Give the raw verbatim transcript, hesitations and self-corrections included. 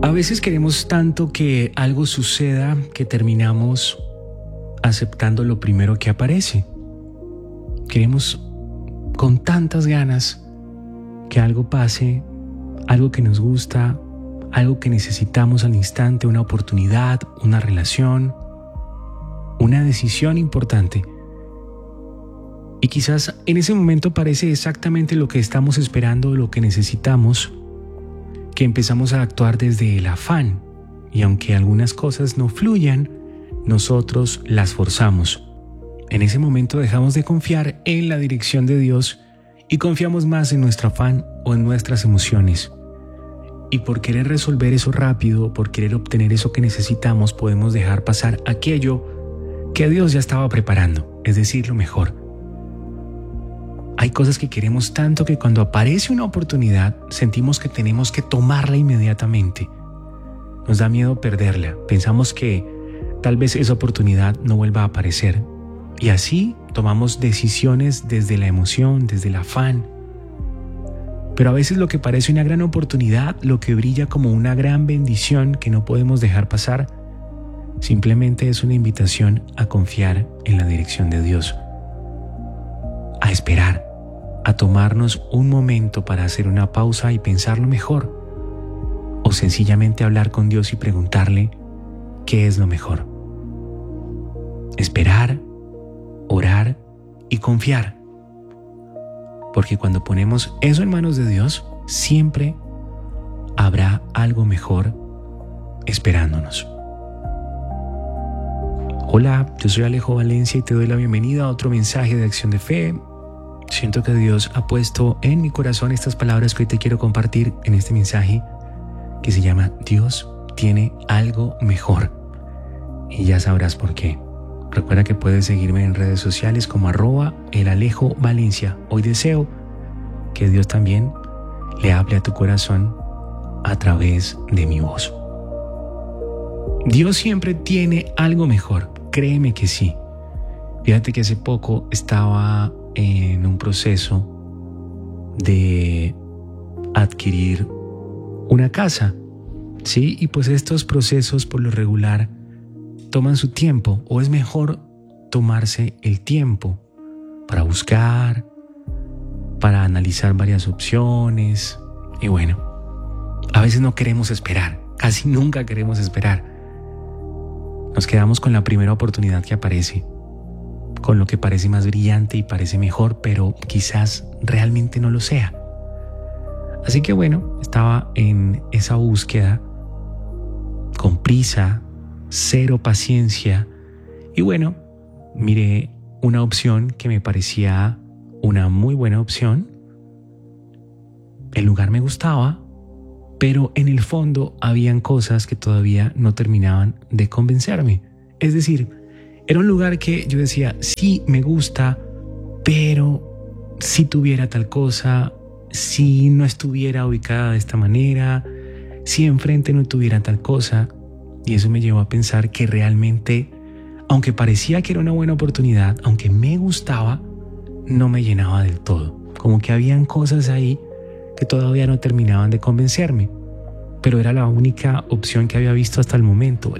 A veces queremos tanto que algo suceda que terminamos aceptando lo primero que aparece. Queremos con tantas ganas que algo pase, algo que nos gusta, algo que necesitamos al instante, una oportunidad, una relación, una decisión importante. Y quizás en ese momento parece exactamente lo que estamos esperando, lo que necesitamos, que empezamos a actuar desde el afán. Y aunque algunas cosas no fluyan, nosotros las forzamos. En ese momento dejamos de confiar en la dirección de Dios y confiamos más en nuestro afán o en nuestras emociones. Y por querer resolver eso rápido, por querer obtener eso que necesitamos, podemos dejar pasar aquello que Dios ya estaba preparando, es decir, lo mejor. Hay cosas que queremos tanto que cuando aparece una oportunidad sentimos que tenemos que tomarla inmediatamente. Nos da miedo perderla, pensamos que tal vez esa oportunidad no vuelva a aparecer. Y así tomamos decisiones desde la emoción, desde el afán. Pero a veces lo que parece una gran oportunidad, lo que brilla como una gran bendición que no podemos dejar pasar, simplemente es una invitación a confiar en la dirección de Dios, a esperar, a tomarnos un momento para hacer una pausa y pensarlo mejor, o sencillamente hablar con Dios y preguntarle qué es lo mejor. Esperar, orar y confiar. Porque cuando ponemos eso en manos de Dios, siempre habrá algo mejor esperándonos. Hola, yo soy Alejo Valencia y te doy la bienvenida a otro mensaje de Acción de Fe. Siento que Dios ha puesto en mi corazón estas palabras que hoy te quiero compartir en este mensaje que se llama Dios tiene algo mejor. Y ya sabrás por qué. Recuerda que puedes seguirme en redes sociales como arroba el Alejo Valencia. Hoy deseo que Dios también le hable a tu corazón a través de mi voz. Dios siempre tiene algo mejor, créeme que sí. Fíjate que hace poco estaba en un proceso de adquirir una casa, ¿sí? Y pues estos procesos por lo regular toman su tiempo, o es mejor tomarse el tiempo para buscar, para analizar varias opciones. Y bueno, a veces no queremos esperar, casi nunca queremos esperar. Nos quedamos con la primera oportunidad que aparece, con lo que parece más brillante y parece mejor, pero quizás realmente no lo sea. Así que bueno, estaba en esa búsqueda, con prisa, cero paciencia, y bueno, miré una opción que me parecía una muy buena opción. El lugar me gustaba, pero en el fondo habían cosas que todavía no terminaban de convencerme. Es decir, era un lugar que yo decía, sí, me gusta, pero si tuviera tal cosa, si no estuviera ubicada de esta manera, si enfrente no tuviera tal cosa. Y eso me llevó a pensar que realmente, aunque parecía que era una buena oportunidad, aunque me gustaba, no me llenaba del todo. Como que habían cosas ahí que todavía no terminaban de convencerme. Pero era la única opción que había visto hasta el momento.